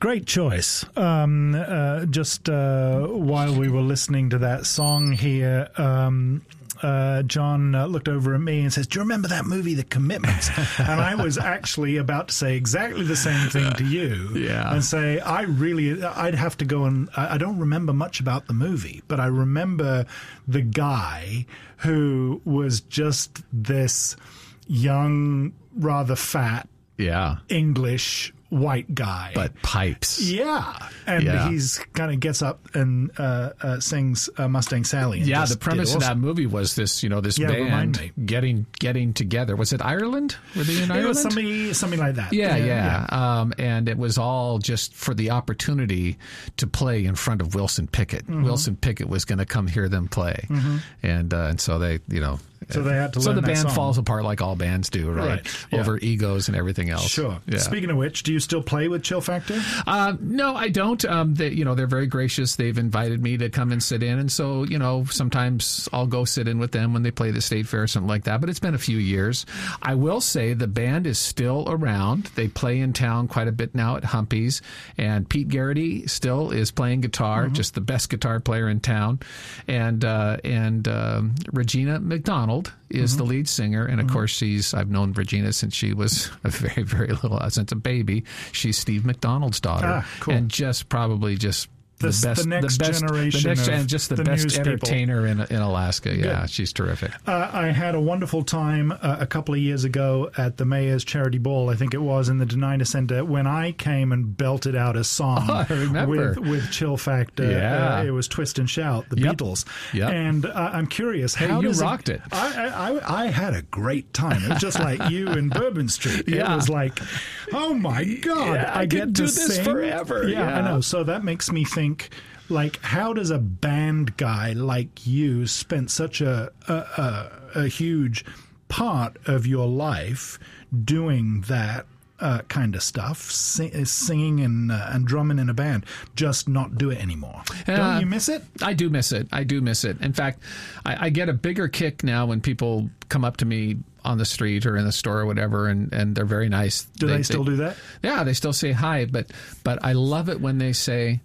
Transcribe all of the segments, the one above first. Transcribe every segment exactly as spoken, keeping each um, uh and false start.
Great choice. Um, uh, just uh, while we were listening to that song here, um, uh, John uh, looked over at me and says, "Do you remember that movie, The Commitments?" And I was actually about to say exactly the same thing to you. Yeah. And say, I really, I'd have to go and, I don't remember much about the movie, but I remember the guy who was just this young, rather fat, yeah, English white guy, but pipes. Yeah, and yeah. he's kind of gets up and uh, uh, sings uh, Mustang Sally. And yeah, the premise awesome. of that movie was this, you know, this yeah, band getting getting together. Was it Ireland? Were they in Ireland? It was something, something like that. Yeah, yeah. yeah. Um, and it was all just for the opportunity to play in front of Wilson Pickett. Mm-hmm. Wilson Pickett was going to come hear them play, mm-hmm. and uh, and so they, you know. So they had to so learn the that band song. falls apart like all bands do, right? right. Yeah. Over egos and everything else. Sure. Yeah. Speaking of which, do you still play with Chill Factor? Uh, no, I don't. Um, they, you know, they're very gracious. They've invited me to come and sit in, and so you know, sometimes I'll go sit in with them when they play the State Fair or something like that. But it's been a few years. I will say the band is still around. They play in town quite a bit now at Humpy's, and Pete Garrity still is playing guitar, mm-hmm. just the best guitar player in town, and uh, and um, Regina McDonald is mm-hmm. the lead singer, and of mm-hmm. course she's I've known Regina since she was a very very little since a baby. She's Steve McDonald's daughter, ah, cool. and just probably just the, the best, the next the best, generation, the next, of and just the, the best entertainer in in Alaska. Yeah, Good. She's terrific. Uh, I had a wonderful time uh, a couple of years ago at the Mayor's Charity Ball, I think it was, in the Denina Center, when I came and belted out a song oh, I remember. with with Chill Factor. Yeah, uh, it was Twist and Shout, the yep. Beatles. Yep. And uh, I'm curious, hey, how you does rocked it? it I, I I had a great time. It was just like you in Bourbon Street. Yeah. It was like, oh my God, yeah, I, I get could to do this sing forever. Yeah, yeah, I know. So that makes me think. Like, how does a band guy like you spent such a, a, a, a huge part of your life doing that uh, kind of stuff, sing, singing and uh, and drumming in a band, just not do it anymore? Uh, Don't you miss it? I do miss it. I do miss it. In fact, I, I get a bigger kick now when people come up to me on the street or in the store or whatever, and, and they're very nice. Do they, they still they, do that? Yeah, they still say hi, but but I love it when they say,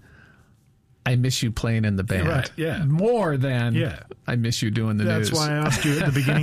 I miss you playing in the band. Right, yeah. More than yeah. I miss you doing the That's news. That's why I asked you at the beginning